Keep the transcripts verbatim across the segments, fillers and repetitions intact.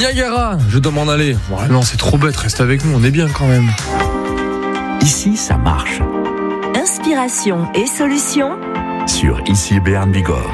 Niagara, je dois m'en aller. Bon, non, c'est trop bête, reste avec nous, on est bien quand même. Ici, ça marche. Inspiration et solutions Sur Ici Béarn Bigorre.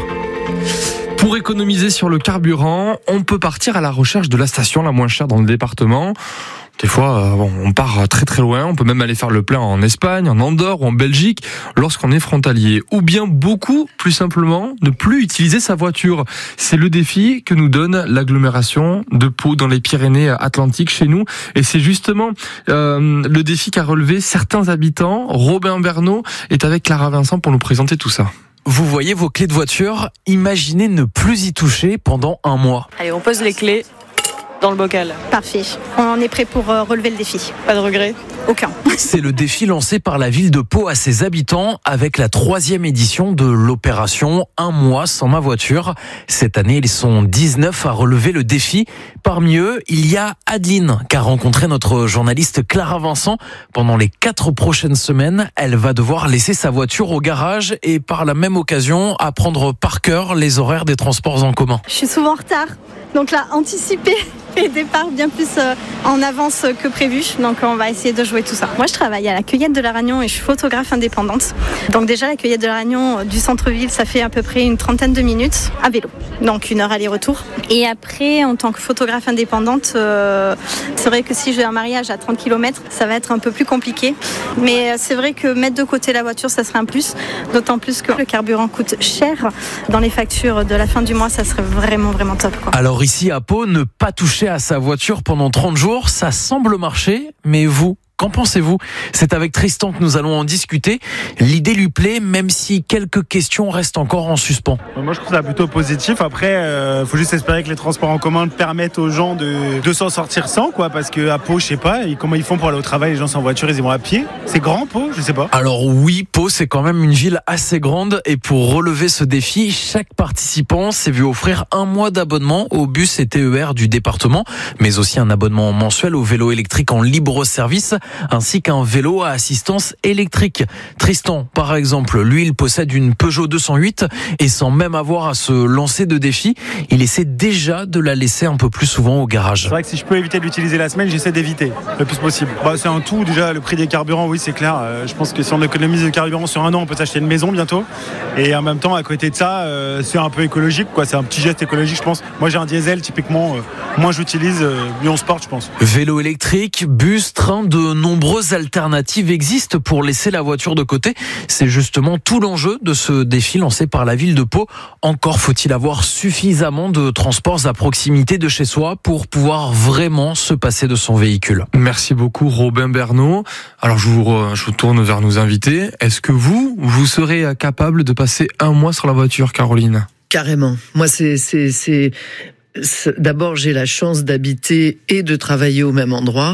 Pour économiser sur le carburant, on peut partir à la recherche de la station la moins chère dans le département. Des fois, euh, bon, on part très très loin, on peut même aller faire le plein en Espagne, en Andorre ou en Belgique lorsqu'on est frontalier. Ou bien beaucoup, plus simplement, ne plus utiliser sa voiture. C'est le défi que nous donne l'agglomération de Pau dans les Pyrénées-Atlantiques chez nous. Et c'est justement euh, le défi qu'a relevé certains habitants. Robin Bernot est avec Clara Vincent pour nous présenter tout ça. Vous voyez vos clés de voiture, imaginez ne plus y toucher pendant un mois. Allez, on pose les clés dans le bocal. Parfait. On est prêt pour euh, relever le défi. Pas de regret ? Aucun. C'est le défi lancé par la ville de Pau à ses habitants avec la troisième édition de l'opération Un mois sans ma voiture. Cette année, ils sont dix-neuf à relever le défi. Parmi eux, il y a Adeline, qu'a rencontré notre journaliste Clara Vincent. Pendant les quatre prochaines semaines, elle va devoir laisser sa voiture au garage et par la même occasion apprendre par cœur les horaires des transports en commun. Je suis souvent en retard. Donc là, anticiper les départs bien plus euh, en avance que prévu. Donc on va essayer de jouer tout ça. Moi, je travaille à la cueillette de la Ragnon et je suis photographe indépendante. Donc déjà, la cueillette de la Ragnon euh, du centre-ville, ça fait à peu près une trentaine de minutes à vélo. Donc une heure aller-retour. Et après, en tant que photographe indépendante, euh, c'est vrai que si j'ai un mariage à trente kilomètres, ça va être un peu plus compliqué. Mais euh, c'est vrai que mettre de côté la voiture, ça serait un plus. D'autant plus que le carburant coûte cher. Dans les factures de la fin du mois, ça serait vraiment, vraiment top, quoi. Alors ici à Pau, ne pas toucher à sa voiture pendant trente jours, ça semble marcher, mais vous, qu'en pensez-vous ? C'est avec Tristan que nous allons en discuter. L'idée lui plaît, même si quelques questions restent encore en suspens. Moi, je trouve ça plutôt positif. Après, il euh, faut juste espérer que les transports en commun permettent aux gens de, de s'en sortir sans, quoi. Parce qu'à Pau, je sais pas, et comment ils font pour aller au travail, les gens sont en voiture, ils y vont à pied. C'est grand, Pau, je sais pas. Alors oui, Pau, c'est quand même une ville assez grande. Et pour relever ce défi, chaque participant s'est vu offrir un mois d'abonnement au bus et T E R du département, mais aussi un abonnement mensuel au vélo électrique en libre service, ainsi qu'un vélo à assistance électrique. Tristan, par exemple, lui, il possède une Peugeot deux cent huit et sans même avoir à se lancer de défi, il essaie déjà de la laisser un peu plus souvent au garage. C'est vrai que si je peux éviter de l'utiliser la semaine, j'essaie d'éviter le plus possible. Bah, c'est un tout, déjà, le prix des carburants, oui, c'est clair. Euh, je pense que si on économise le carburant sur un an, on peut s'acheter une maison bientôt. Et en même temps, à côté de ça, euh, c'est un peu écologique, quoi. C'est un petit geste écologique, je pense. Moi, j'ai un diesel, typiquement, euh, moins j'utilise, euh, mieux on se porte, je pense. Vélo électrique, bus, train, de nombreuses alternatives existent pour laisser la voiture de côté. C'est justement tout l'enjeu de ce défi lancé par la ville de Pau. Encore faut-il avoir suffisamment de transports à proximité de chez soi pour pouvoir vraiment se passer de son véhicule. Merci beaucoup Robin Bernot. Alors je vous, je vous tourne vers nos invités. Est-ce que vous, vous serez capable de passer un mois sur la voiture, Caroline ? Carrément. Moi, c'est, c'est, c'est... D'abord, j'ai la chance d'habiter et de travailler au même endroit.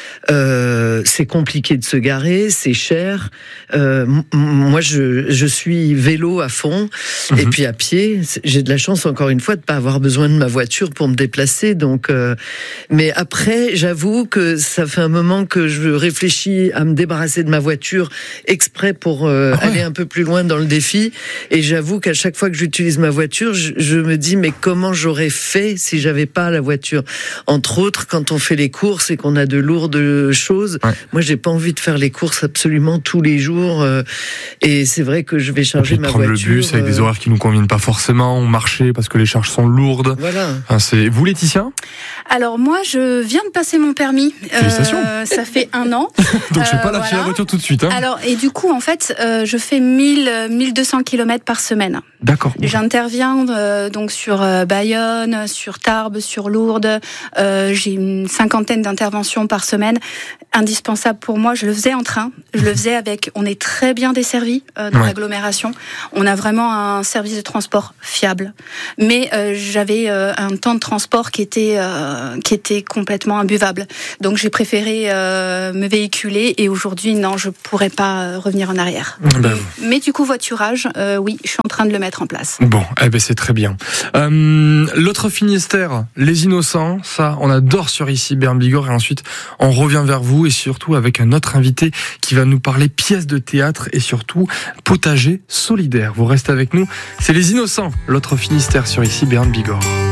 Euh, c'est compliqué de se garer, c'est cher. Euh, m- moi, je, je suis vélo à fond, mmh. et puis à pied. J'ai de la chance, encore une fois, de pas avoir besoin de ma voiture pour me déplacer. Donc, euh, mais après, j'avoue que ça fait un moment que je réfléchis à me débarrasser de ma voiture exprès pour euh, ah ouais. aller un peu plus loin dans le défi. Et j'avoue qu'à chaque fois que j'utilise ma voiture, je, je me dis mais comment j'aurais fait si j'avais pas la voiture. Entre autres, quand on fait les courses et qu'on a de lourdes choses, ouais. moi j'ai pas envie de faire les courses absolument tous les jours. Euh, et c'est vrai que je vais charger ma prendre voiture. Prendre le bus avec euh... des horaires qui nous conviennent pas forcément, marcher parce que les charges sont lourdes. Voilà. Enfin, c'est vous, Laetitia ? Alors moi, je viens de passer mon permis. Félicitations. Euh, ça fait un an. Donc je vais pas euh, lâcher voilà. la voiture tout de suite. Hein. Alors et du coup, en fait, euh, je fais mille, mille deux cents kilomètres par semaine. D'accord. J'interviens euh, donc sur euh, Bayonne, sur Tarbes, sur Lourdes. Euh, j'ai une cinquantaine d'interventions par semaine. Indispensable pour moi. Je le faisais en train. Je le faisais avec. On est très bien desservi euh, dans ouais. l'agglomération. On a vraiment un service de transport fiable. Mais euh, j'avais euh, un temps de transport qui était euh, qui était complètement imbuvable. Donc j'ai préféré euh, me véhiculer. Et aujourd'hui, non, je pourrais pas revenir en arrière. Ben... Mais du coup, voiturage, euh, oui, je suis en train de le mettre en place. Bon, eh ben c'est très bien. Euh, l'autre Finistère, les Innocents, ça, on adore sur Ici Béarn Bigorre. Et ensuite, on revient vers vous et surtout avec un autre invité qui va nous parler pièces de théâtre et surtout potager solidaire. Vous restez avec nous. C'est les Innocents, l'autre Finistère sur Ici Béarn Bigorre.